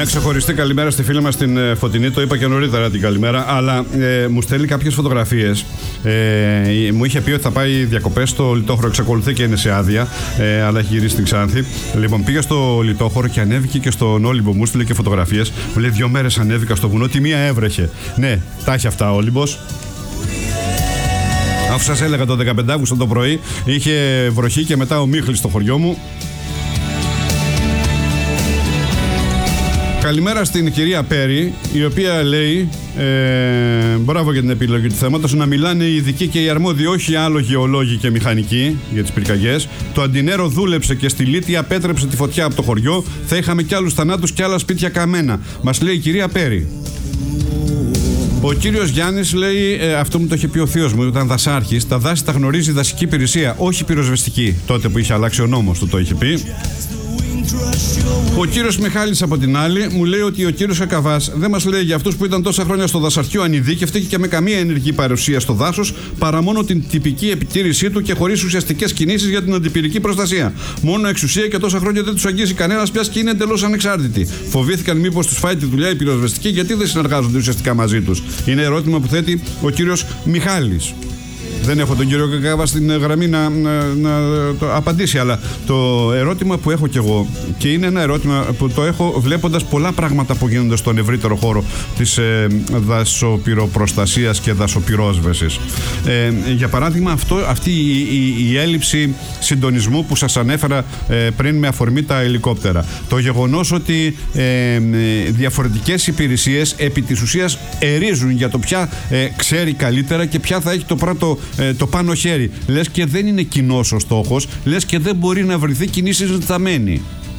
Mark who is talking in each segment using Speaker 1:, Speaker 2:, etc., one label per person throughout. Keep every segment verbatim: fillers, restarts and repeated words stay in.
Speaker 1: Μια ξεχωριστή καλημέρα στη φίλη μας την Φωτεινή. Το είπα και νωρίτερα την καλημέρα. Αλλά ε, μου στέλνει κάποιες φωτογραφίες. Ε, μου είχε πει ότι θα πάει διακοπές στο Λιτόχωρο. Εξακολουθεί και είναι σε άδεια. Ε, αλλά έχει γυρίσει στην Ξάνθη. Λοιπόν, πήγα στο Λιτόχωρο και ανέβηκε και στον Όλυμπο. Μου στείλε και φωτογραφίες. Μου λέει: δύο μέρες ανέβηκα στο βουνό. Τη μία έβρεχε. Ναι, τα έχει αυτά ο Όλυμπος. Αφού σας έλεγα το δεκαπέντε Αυγούστου το πρωί, είχε βροχή και μετά ο Μίχλης στο χωριό μου. Καλημέρα στην κυρία Πέρι, η οποία λέει, ε, μπράβο για την επιλογή του θέματος, να μιλάνε οι ειδικοί και οι αρμόδιοι, όχι άλλο γεωλόγοι και μηχανικοί για τις πυρκαγιές. Το αντινέρο δούλεψε και στη Λύτη απέτρεψε τη φωτιά από το χωριό. Θα είχαμε κι άλλους θανάτους και άλλα σπίτια καμένα. Μας λέει η κυρία Πέρι. Ο κύριος Γιάννης λέει, ε, αυτό μου το είχε πει ο θείος μου, ήταν δασάρχης. Τα δάση τα γνωρίζει η δασική υπηρεσία, όχι πυροσβεστική. Τότε που είχε αλλάξει ο νόμος του το είχε πει. Ο κύριος Μιχάλης από την άλλη μου λέει ότι ο κύριος Κακαβάς δεν μας λέει για αυτούς που ήταν τόσα χρόνια στο δασαρχείο ανειδίκευτοι και με καμία ενεργή παρουσία στο δάσος, παρά μόνο την τυπική επιτήρησή του και χωρίς ουσιαστικές κινήσεις για την αντιπυρική προστασία. Μόνο εξουσία και τόσα χρόνια δεν τους αγγίζει κανένας πια και είναι εντελώς ανεξάρτητοι. Φοβήθηκαν μήπως τους φάει τη δουλειά η πυροσβεστική, γιατί δεν συνεργάζονται ουσιαστικά μαζί τους. Είναι ερώτημα που θέτει ο κύριος Μιχάλης. Δεν έχω τον κύριο Κακάβα στην γραμμή να, να, να το απαντήσει, αλλά το ερώτημα που έχω κι εγώ, και είναι ένα ερώτημα που το έχω βλέποντας πολλά πράγματα που γίνονται στον ευρύτερο χώρο της ε, δασοπυροπροστασίας και δασοπυρόσβεσης. Ε, για παράδειγμα, αυτό, αυτή η, η, η έλλειψη συντονισμού που σας ανέφερα ε, πριν με αφορμή τα ελικόπτερα. Το γεγονός ότι ε, διαφορετικές υπηρεσίες επί της ουσίας ερίζουν για το ποια ε, ξέρει καλύτερα και ποια θα έχει το πρώτο Ε, το πάνω χέρι. Λες και δεν είναι κοινός ο στόχος, λες και δεν μπορεί να βρεθεί κοινή συζηταμένη.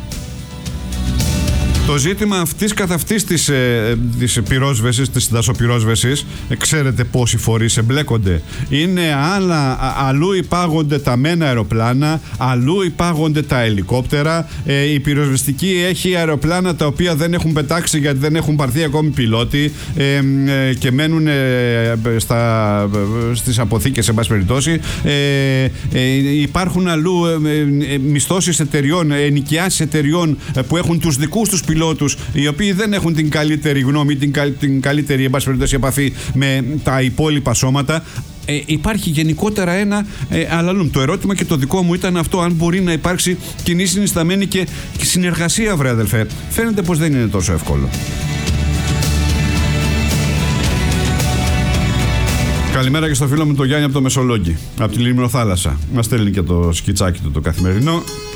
Speaker 1: Το ζήτημα αυτής καθ' αυτής της, ε, της πυρόσβεσης, της δασοπυρόσβεσης, ε, ξέρετε πόσοι φορείς εμπλέκονται. Είναι άλλα, α, αλλού υπάγονται τα μένα αεροπλάνα, αλλού υπάγονται τα ελικόπτερα. Ε, η πυροσβεστική έχει αεροπλάνα τα οποία δεν έχουν πετάξει γιατί δεν έχουν πάρθει ακόμη πιλότοι ε, ε, και μένουν ε, στα, στις αποθήκες, σε πάση περιπτώσει. Ε, ε, υπάρχουν αλλού ε, ε, μισθώσεις εταιριών, ενοικιάσεις εταιριών ε, που έχουν τους δικούς τους πιλότους, οι οποίοι δεν έχουν την καλύτερη γνώμη, την, καλ, την καλύτερη εν πάση περιπτώσει επαφή με τα υπόλοιπα σώματα. Ε, υπάρχει γενικότερα ένα ε, αλλαλούμ. Το ερώτημα και το δικό μου ήταν αυτό, αν μπορεί να υπάρξει κοινή συνισταμένη και, και συνεργασία, βρε αδελφέ. Φαίνεται πως δεν είναι τόσο εύκολο. Καλημέρα και στο φίλο μου τον Γιάννη από το Μεσολόγγι, από τη Λίμνο Θάλασσα. Μας στέλνει και το σκιτσάκι του το καθημερινό.